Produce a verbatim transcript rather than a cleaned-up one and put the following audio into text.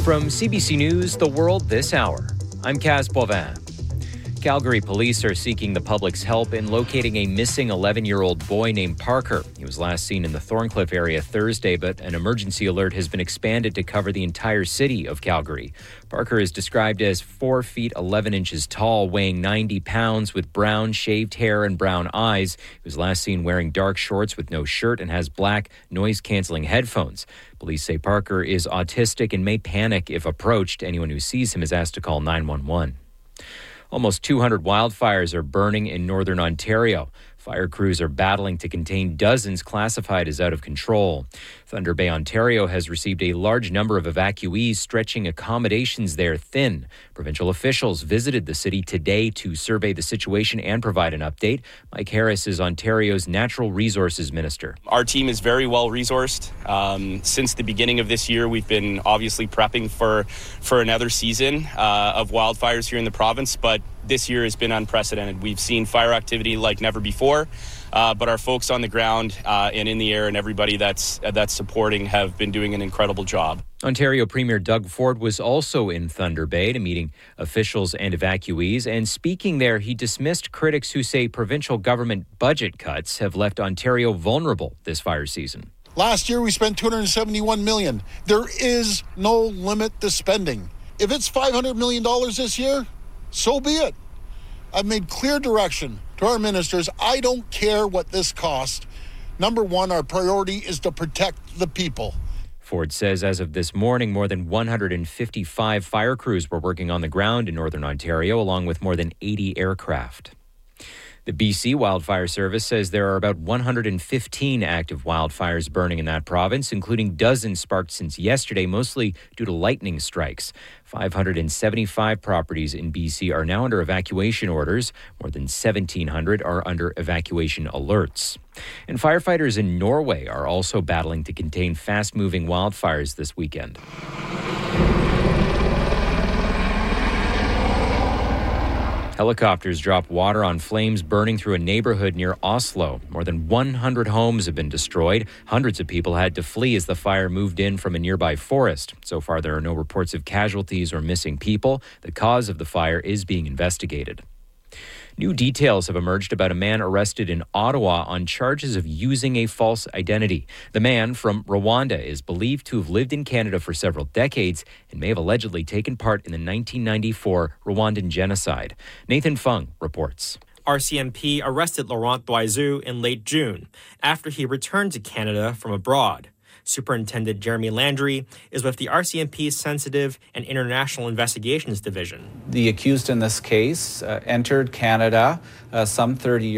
From C B C News, The World This Hour, I'm Kaz Boivin. Calgary police are seeking the public's help in locating a missing eleven-year-old boy named Parker. He was last seen in the Thorncliffe area Thursday, but an emergency alert has been expanded to cover the entire city of Calgary. Parker is described as four feet eleven inches tall, weighing ninety pounds, with brown shaved hair and brown eyes. He was last seen wearing dark shorts with no shirt and has black noise-canceling headphones. Police say Parker is autistic and may panic if approached. Anyone who sees him is asked to call nine one one. Almost two hundred wildfires are burning in northern Ontario. Fire crews are battling to contain dozens classified as out of control. Thunder Bay, Ontario has received a large number of evacuees, stretching accommodations there thin. Provincial officials visited the city today to survey the situation and provide an update. Mike Harris is Ontario's Natural Resources Minister. Our team is very well resourced. Um, since the beginning of this year, we've been obviously prepping for, for another season uh, of wildfires here in the province, but this year has been unprecedented. We've seen fire activity like never before, uh, but our folks on the ground uh, and in the air and everybody that's uh, that's supporting have been doing an incredible job. Ontario Premier Doug Ford was also in Thunder Bay to meeting officials and evacuees, and speaking there, he dismissed critics who say provincial government budget cuts have left Ontario vulnerable this fire season. Last year, we spent two hundred seventy-one million dollars. There is no limit to spending. If it's five hundred million dollars this year, so be it. I've made clear direction to our ministers. I don't care what this costs. Number one, our priority is to protect the people. Ford says as of this morning, more than one hundred fifty-five fire crews were working on the ground in northern Ontario, along with more than eighty aircraft. The B C Wildfire Service says there are about one hundred fifteen active wildfires burning in that province, including dozens sparked since yesterday, mostly due to lightning strikes. five hundred seventy-five properties in B C are now under evacuation orders. More than seventeen hundred are under evacuation alerts. And firefighters in Norway are also battling to contain fast-moving wildfires this weekend. Helicopters dropped water on flames burning through a neighborhood near Oslo. More than one hundred homes have been destroyed. Hundreds of people had to flee as the fire moved in from a nearby forest. So far, there are no reports of casualties or missing people. The cause of the fire is being investigated. New details have emerged about a man arrested in Ottawa on charges of using a false identity. The man from Rwanda is believed to have lived in Canada for several decades and may have allegedly taken part in the nineteen ninety-four Rwandan genocide. Nathan Fung reports. R C M P arrested Laurent Doizu in late June after he returned to Canada from abroad. Superintendent Jeremy Landry is with the R C M P's Sensitive and International Investigations Division. The accused in this case uh, entered Canada uh, some thirty years